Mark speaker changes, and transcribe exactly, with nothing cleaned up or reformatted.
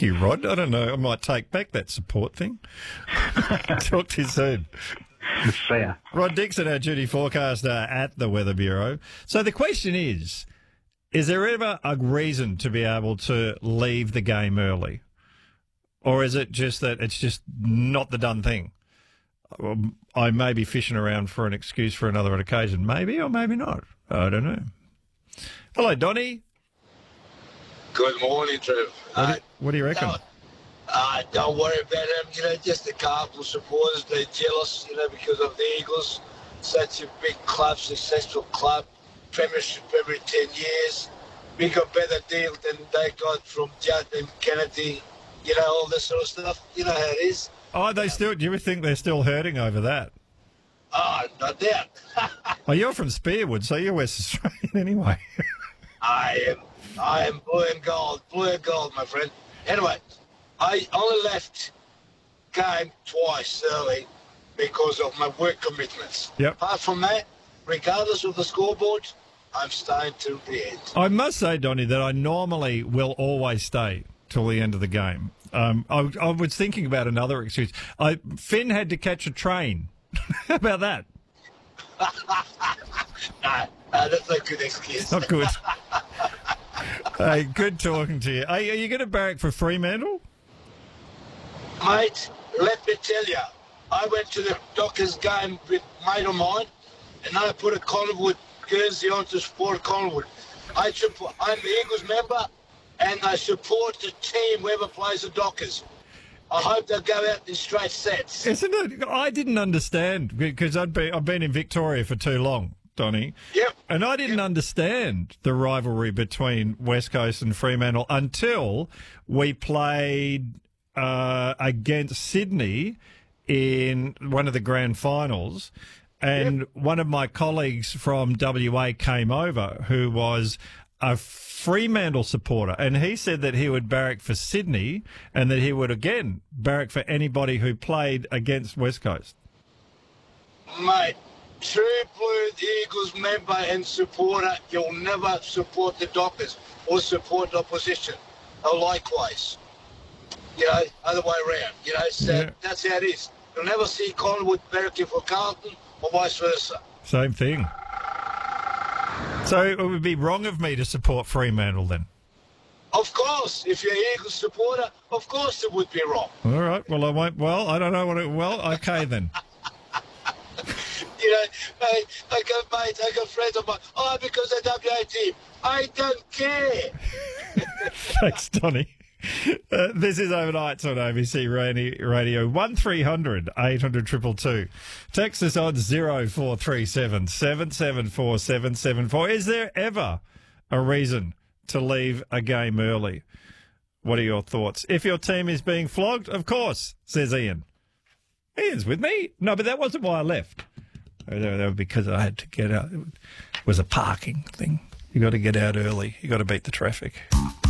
Speaker 1: Thank you, Rod. I don't know. I might take back that support thing. Talk to you soon.
Speaker 2: See ya.
Speaker 1: Rod Dixon, our duty forecaster at the Weather Bureau. So the question is, is there ever a reason to be able to leave the game early? Or is it just that it's just not the done thing? Um, I may be fishing around for an excuse for another occasion. Maybe or maybe not. I don't know. Hello, Donnie.
Speaker 3: Good morning, Trev.
Speaker 1: What, do,
Speaker 3: Uh,
Speaker 1: what do you reckon?
Speaker 3: no, uh, don't worry about them. You know, just the Cardinal supporters, they're jealous, you know, because of the Eagles. Such a big club, successful club, premiership every ten years. Bigger, better deal than they got from Judd and Kennedy, you know, all this sort of stuff. You know how it is.
Speaker 1: Oh, they still. Do you think they're still hurting over that?
Speaker 3: Oh, no doubt.
Speaker 1: Oh, you're from Spearwood, so you're West Australian anyway.
Speaker 3: I am, I am blue and gold, blue and gold, my friend. Anyway, I only left game twice early because of my work commitments.
Speaker 1: Yep.
Speaker 3: Apart from that, regardless of the scoreboard, I'm staying till the end.
Speaker 1: I must say, Donnie, that I normally will always stay till the end of the game. Um, I, I was thinking about another excuse. I, Finn had to catch a train. How about that?
Speaker 3: no, no, that's a good excuse.
Speaker 1: Not good. Hey, good talking to you. Hey, are you going to barrack for Fremantle?
Speaker 3: Mate, let me tell you, I went to the Dockers game with a mate of mine, and I put a Collingwood Guernsey onto Sport Collingwood. I support, I'm the Eagles member, and I support the team whoever plays the Dockers. I hope they'll go out in straight sets.
Speaker 1: Isn't it? I didn't understand because I'd been, I've been in Victoria for too long, Donnie.
Speaker 3: Yep.
Speaker 1: And I didn't yep. understand the rivalry between West Coast and Fremantle until we played uh, against Sydney in one of the grand finals. And yep. one of my colleagues from W A came over who was a Fremantle supporter, and he said that he would barrack for Sydney and that he would again barrack for anybody who played against West Coast.
Speaker 3: Mate, true blue Eagles member and supporter, you'll never support the Dockers or support the opposition. Or likewise. You know, other way around. You know, so yeah. that's how it is. You'll never see Collingwood barracking for Carlton or vice versa.
Speaker 1: Same thing. So it would be wrong of me to support Fremantle then?
Speaker 3: Of course. If you're an Eagles supporter, of course it would be wrong.
Speaker 1: All right. Well, I won't. Well, I don't know what it... Well, okay then.
Speaker 3: You know, mate, I got mates, I got friends of mine. Oh, because of W A team. I don't care.
Speaker 1: Thanks, Donnie. Uh, this is Overnights on A B C Radio. one three hundred eight hundred two two two. Text us on zero four three seven seven seven four seven seven four. Is there ever a reason to leave a game early? What are your thoughts? If your team is being flogged, of course, says Ian. Ian's with me. No, but that wasn't why I left. That was because I had to get out. It was a parking thing. You got to get out early. You got to beat the traffic.